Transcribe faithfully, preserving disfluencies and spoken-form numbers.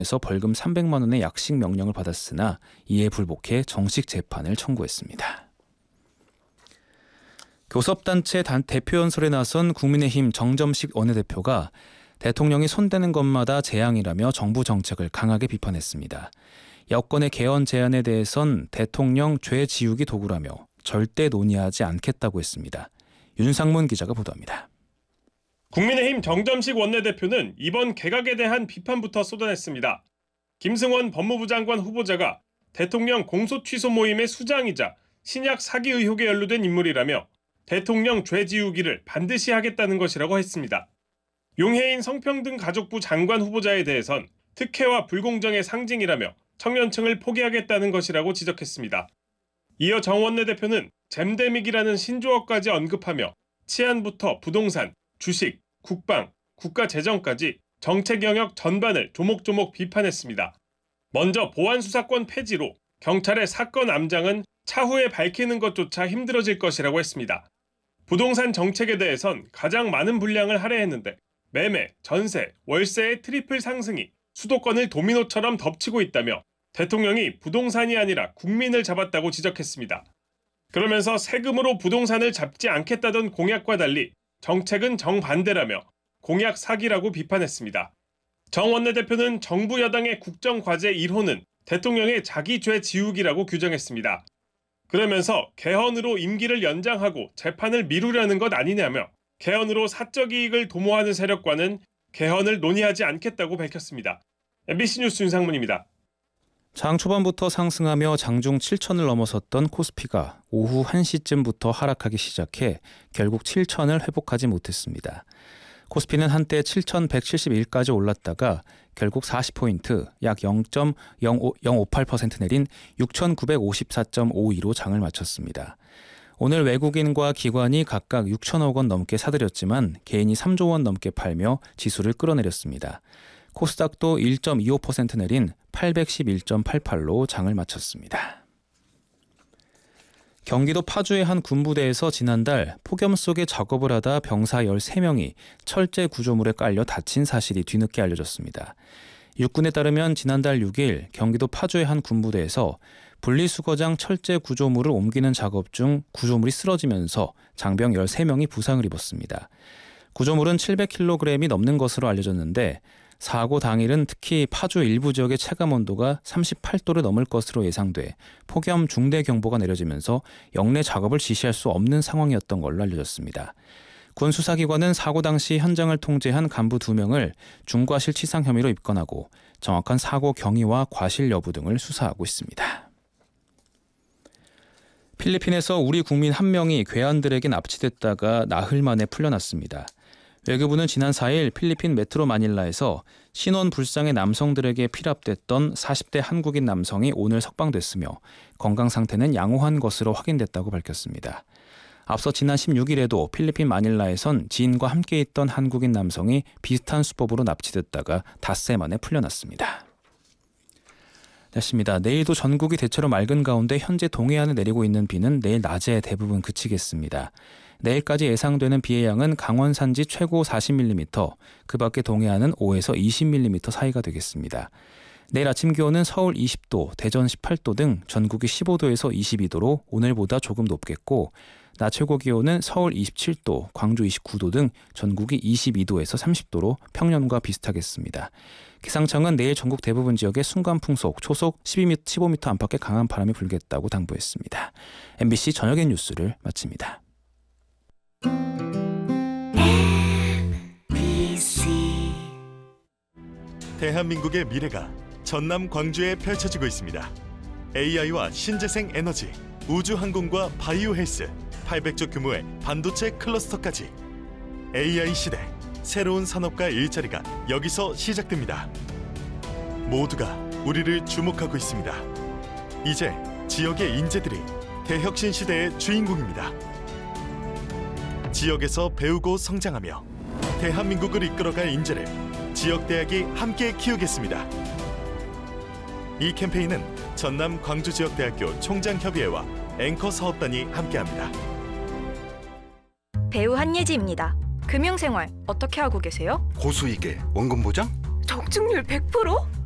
에서 벌금 삼백만 원의 약식 명령을 받았으나 이에 불복해 정식 재판을 청구했습니다. 교섭단체 단 대표연설에 나선 국민의힘 정점식 원내대표가 대통령이 손대는 것마다 재앙이라며 정부 정책을 강하게 비판했습니다. 여권의 개헌 제안에 대해선 대통령 죄 지우기 도구라며 절대 논의하지 않겠다고 했습니다. 윤상문 기자가 보도합니다. 국민의힘 정점식 원내대표는 이번 개각에 대한 비판부터 쏟아냈습니다. 김승원 법무부 장관 후보자가 대통령 공소 취소 모임의 수장이자 신약 사기 의혹에 연루된 인물이라며 대통령 죄 지우기를 반드시 하겠다는 것이라고 했습니다. 용해인 성평등 가족부 장관 후보자에 대해선 특혜와 불공정의 상징이라며 청년층을 포기하겠다는 것이라고 지적했습니다. 이어 정 원내대표는 잼데믹이라는 신조어까지 언급하며 치안부터 부동산, 주식, 국방, 국가재정까지 정책 영역 전반을 조목조목 비판했습니다. 먼저 보안수사권 폐지로 경찰의 사건 암장은 차후에 밝히는 것조차 힘들어질 것이라고 했습니다. 부동산 정책에 대해선 가장 많은 분량을 할애했는데 매매, 전세, 월세의 트리플 상승이 수도권을 도미노처럼 덮치고 있다며 대통령이 부동산이 아니라 국민을 잡았다고 지적했습니다. 그러면서 세금으로 부동산을 잡지 않겠다던 공약과 달리 정책은 정반대라며 공약 사기라고 비판했습니다. 정 원내대표는 정부 여당의 국정과제 일 호는 대통령의 자기 죄 지우기라고 규정했습니다. 그러면서 개헌으로 임기를 연장하고 재판을 미루려는 것 아니냐며 개헌으로 사적 이익을 도모하는 세력과는 개헌을 논의하지 않겠다고 밝혔습니다. 엠비씨 뉴스 윤상문입니다. 장 초반부터 상승하며 장중 칠천을 넘어섰던 코스피가 오후 한 시쯤부터 하락하기 시작해 결국 칠천을 회복하지 못했습니다. 코스피는 한때 칠천백칠십일까지 올랐다가 결국 사십 포인트, 약 영 점 영오팔 퍼센트 내린 육천구백오십사 점 오이로 장을 마쳤습니다. 오늘 외국인과 기관이 각각 육천억 원 넘게 사들였지만 개인이 삼조 원 넘게 팔며 지수를 끌어내렸습니다. 코스닥도 일 점 이오 퍼센트 내린 팔백십일 점 팔팔로 장을 마쳤습니다. 경기도 파주의 한 군부대에서 지난달 폭염 속에 작업을 하다 병사 열세 명이 철제 구조물에 깔려 다친 사실이 뒤늦게 알려졌습니다. 육군에 따르면 지난달 육 일 경기도 파주의 한 군부대에서 분리수거장 철제 구조물을 옮기는 작업 중 구조물이 쓰러지면서 장병 열세 명이 부상을 입었습니다. 구조물은 칠백 킬로그램이 넘는 것으로 알려졌는데 사고 당일은 특히 파주 일부 지역의 체감온도가 삼십팔 도를 넘을 것으로 예상돼 폭염 중대 경보가 내려지면서 영내 작업을 지시할 수 없는 상황이었던 걸로 알려졌습니다. 군 수사기관은 사고 당시 현장을 통제한 간부 두 명을 중과실 치상 혐의로 입건하고 정확한 사고 경위와 과실 여부 등을 수사하고 있습니다. 필리핀에서 우리 국민 한 명이 괴한들에게 납치됐다가 나흘 만에 풀려났습니다. 외교부는 지난 사 일 필리핀 메트로 마닐라에서 신원 불상의 남성들에게 피랍됐던 사십 대 한국인 남성이 오늘 석방됐으며 건강 상태는 양호한 것으로 확인됐다고 밝혔습니다. 앞서 지난 십육 일에도 필리핀 마닐라에선 지인과 함께 있던 한국인 남성이 비슷한 수법으로 납치됐다가 닷새 만에 풀려났습니다. 날씨입니다. 내일도 전국이 대체로 맑은 가운데 현재 동해안에 내리고 있는 비는 내일 낮에 대부분 그치겠습니다. 내일까지 예상되는 비의 양은 강원 산지 최고 사십 밀리미터, 그 밖에 동해안은 오에서 이십 밀리미터 사이가 되겠습니다. 내일 아침 기온은 서울 이십 도, 대전 십팔 도 등 전국이 십오 도에서 이십이 도로 오늘보다 조금 높겠고 낮 최고 기온은 서울 이십칠 도, 광주 이십구 도 등 전국이 이십이 도에서 삼십 도로 평년과 비슷하겠습니다. 기상청은 내일 전국 대부분 지역에 순간풍속, 초속 십오 미터 안팎의 강한 바람이 불겠다고 당부했습니다. 엠비씨 저녁엔 뉴스를 마칩니다. 대한민국의 미래가 전남 광주에 펼쳐지고 있습니다. 에이아이와 신재생 에너지, 우주항공과 바이오 헬스, 팔백조 규모의 반도체 클러스터까지 에이아이 시대, 새로운 산업과 일자리가 여기서 시작됩니다. 모두가 우리를 주목하고 있습니다. 이제 지역의 인재들이 대혁신 시대의 주인공입니다. 지역에서 배우고 성장하며 대한민국을 이끌어갈 인재를 지역대학이 함께 키우겠습니다. 이 캠페인은 전남 광주지역대학교 총장협의회와 앵커 사업단이 함께합니다. 배우 한예지입니다. 금융생활 어떻게 하고 계세요? 고수익에 원금 보장? 적중률 백 퍼센트?